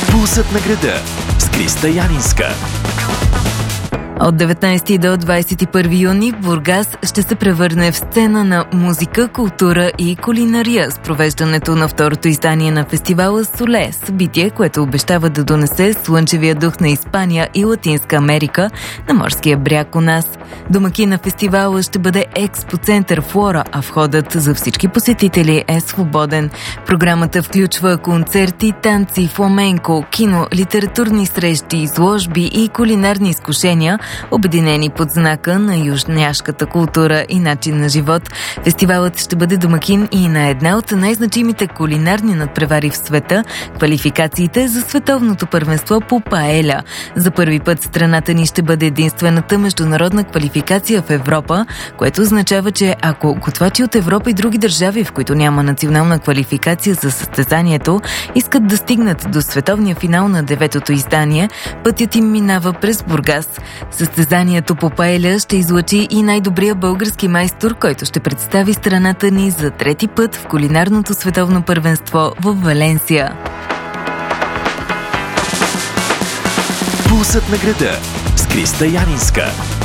Пулсът на града с Криста Янинска. От 19 до 21 юни Бургас ще се превърне в сцена на музика, култура и кулинария с провеждането на второто издание на фестивала Соле, събитие, което обещава да донесе слънчевия дух на Испания и Латинска Америка на морския бряг у нас. Домакин на фестивала ще бъде експоцентър Флора, а входът за всички посетители е свободен. Програмата включва концерти, танци, фламенко, кино, литературни срещи, изложби и кулинарни изкушения, обединени под знака на южняшката култура и начин на живот. Фестивалът ще бъде домакин и на една от най-значимите кулинарни надпревари в света – квалификациите за световното първенство по паеля. За първи път страната ни ще бъде единствената международна квалификация в Европа, което означава, че ако готвачи от Европа и други държави, в които няма национална квалификация за състезанието, искат да стигнат до световния финал на 9-то издание, пътят им минава през Бургас. Състезанието по паеля ще излъчи и най-добрия български майстор, който ще представи страната ни за трети път в кулинарното световно първенство в Валенсия. Пулсът на града с Криста Янинска.